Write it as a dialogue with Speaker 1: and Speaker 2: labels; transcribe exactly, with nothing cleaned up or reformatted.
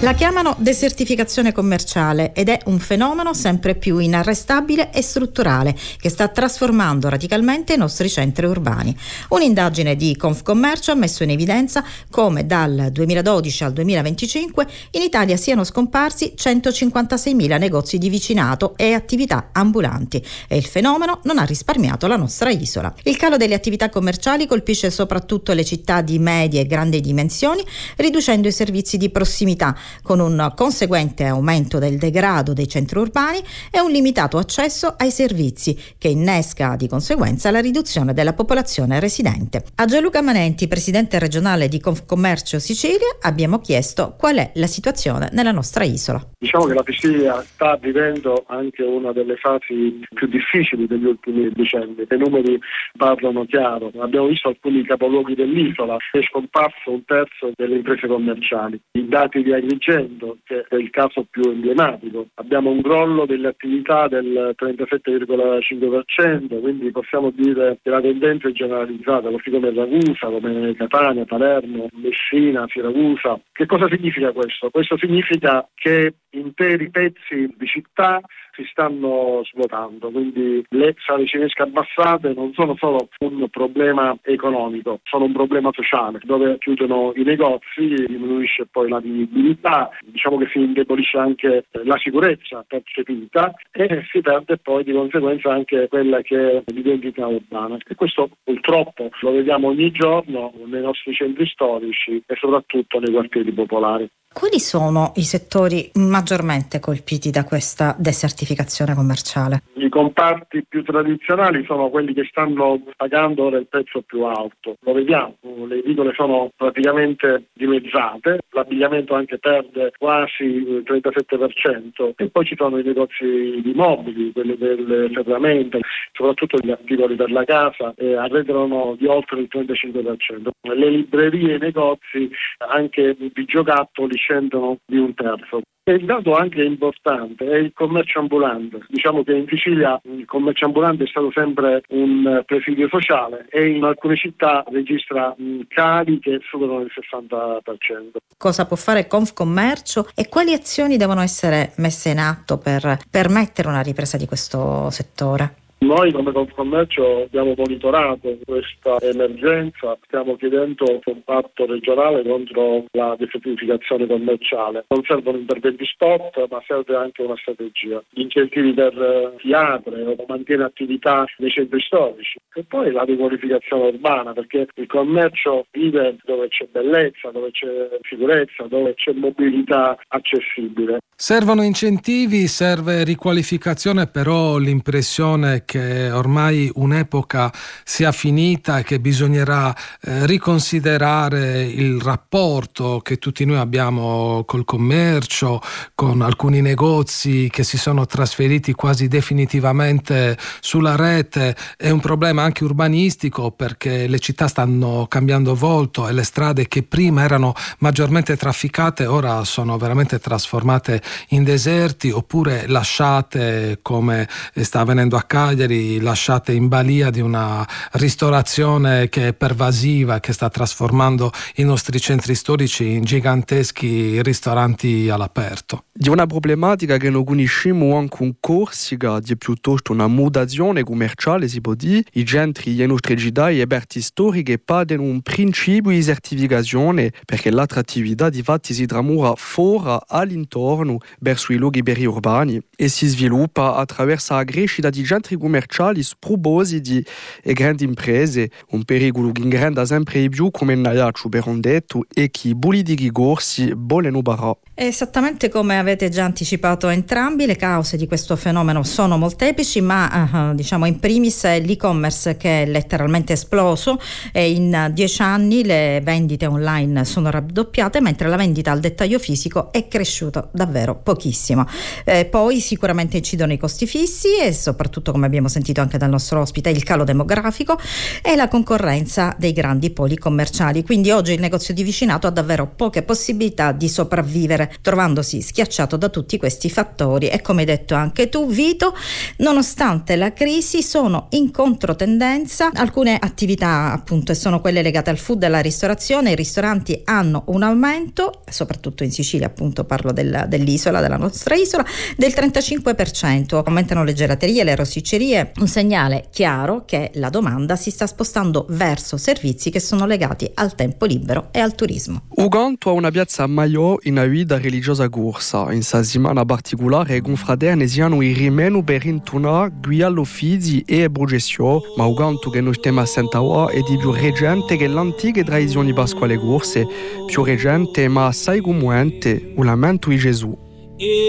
Speaker 1: La chiamano desertificazione commerciale ed è un fenomeno sempre più inarrestabile e strutturale che sta trasformando radicalmente i nostri centri urbani. Un'indagine di Confcommercio ha messo in evidenza come dal duemiladodici al duemilaventicinque in Italia siano scomparsi centocinquantaseimila negozi di vicinato e attività ambulanti e il fenomeno non ha risparmiato la nostra isola. Il calo delle attività commerciali colpisce soprattutto le città di medie e grandi dimensioni, riducendo i servizi di prossimità, con un conseguente aumento del degrado dei centri urbani e un limitato accesso ai servizi, che innesca di conseguenza la riduzione della popolazione residente. A Gianluca Manenti, presidente regionale di Confcommercio Sicilia, abbiamo chiesto qual è la situazione nella nostra isola.
Speaker 2: Diciamo che la Sicilia sta vivendo anche una delle fasi più difficili degli ultimi decenni. I numeri parlano chiaro. Abbiamo visto alcuni capoluoghi dell'isola, è scomparso un terzo delle imprese commerciali. I dati di Agrigento, che è il caso più emblematico, abbiamo un crollo delle attività del trentasette virgola cinque per cento, quindi possiamo dire che la tendenza è generalizzata, così come Ragusa, come Catania, Palermo, Messina, Siracusa. Che cosa significa questo? Questo significa che interi pezzi di città si stanno svuotando, quindi le sale cinesche abbassate non sono solo un problema economico, sono un problema sociale, dove chiudono i negozi, diminuisce poi la vivibilità, diciamo che si indebolisce anche la sicurezza percepita e si perde poi di conseguenza anche quella che è l'identità urbana. E questo purtroppo lo vediamo ogni giorno nei nostri centri storici e soprattutto nei quartieri popolari.
Speaker 1: Quali sono i settori maggiormente colpiti da questa desertificazione commerciale?
Speaker 2: I comparti più tradizionali sono quelli che stanno pagando ora il prezzo più alto. Lo vediamo, le edicole sono praticamente dimezzate, l'abbigliamento anche perde quasi il trentasette per cento e poi ci sono i negozi di mobili, quelli delle ferramenta, soprattutto gli articoli per la casa, eh, arretrano di oltre il trentacinque per cento. Le librerie e i negozi anche di giocattoli scendono di un terzo. E il dato anche importante è il commercio ambulante. Diciamo che in Sicilia il commercio ambulante è stato sempre un presidio sociale e in alcune città registra cali che superano il sessanta per cento.
Speaker 1: Cosa può fare Confcommercio e quali azioni devono essere messe in atto per permettere una ripresa di questo settore?
Speaker 2: Noi come Confcommercio abbiamo monitorato questa emergenza, stiamo chiedendo un patto regionale contro la desertificazione commerciale. Non servono interventi spot, ma serve anche una strategia. Incentivi per chi apre o mantiene attività nei centri storici. E poi la riqualificazione urbana, perché il commercio vive dove c'è bellezza, dove c'è sicurezza, dove c'è mobilità accessibile.
Speaker 3: Servono incentivi, serve riqualificazione, però l'impressione che ormai un'epoca sia finita e che bisognerà eh, riconsiderare il rapporto che tutti noi abbiamo col commercio, con alcuni negozi che si sono trasferiti quasi definitivamente sulla rete. È un problema anche urbanistico, perché le città stanno cambiando volto e le strade che prima erano maggiormente trafficate ora sono veramente trasformate in deserti, oppure lasciate, come sta avvenendo a Cagliari, lasciate in balia di una ristorazione che è pervasiva, che sta trasformando i nostri centri storici in giganteschi ristoranti all'aperto.
Speaker 4: Di una problematica che non conosciamo anche in Corsica, di piuttosto una mutazione commerciale, si può dire. I centri e i nostri città e aperti storiche padono un principio di desertificazione, perché l'attrattività di fatti si tramura fuori, all'intorno, verso i luoghi periurbani, e si sviluppa attraverso la crescita di centri commerciali spropositi e grandi imprese, un pericolo che ingranda sempre di più, come Naiaccio per un detto, e che i politici corsi vogliono barrare.
Speaker 1: Esattamente come avete già anticipato entrambi, le cause di questo fenomeno sono molteplici, ma uh, diciamo in primis è l'e-commerce, che è letteralmente esploso e in dieci anni le vendite online sono raddoppiate, mentre la vendita al dettaglio fisico è cresciuta davvero pochissimo. Eh, poi sicuramente incidono i costi fissi e soprattutto, come abbiamo abbiamo sentito anche dal nostro ospite, il calo demografico e la concorrenza dei grandi poli commerciali. Quindi oggi il negozio di vicinato ha davvero poche possibilità di sopravvivere, trovandosi schiacciato da tutti questi fattori. E come hai detto anche tu, Vito, nonostante la crisi sono in controtendenza alcune attività, appunto, e sono quelle legate al food e alla ristorazione. I ristoranti hanno un aumento, soprattutto in Sicilia, appunto parlo del, dell'isola, della nostra isola, del trentacinque per cento. Aumentano le gelaterie, le rosticcerie, un segnale chiaro che la domanda si sta spostando verso servizi che sono legati al tempo libero e al turismo.
Speaker 4: Uganto ha una piazza maior in a guida religiosa corsa. In sa settimana particolare i confraterni hanno i rimenu per intuna guiallo fidi e brugesio, ma Uganto che non stiamo a sentawa è di più recente che l'antica tradizioni pasquale corse, più recente ma assai comuente, o lamento di Gesù.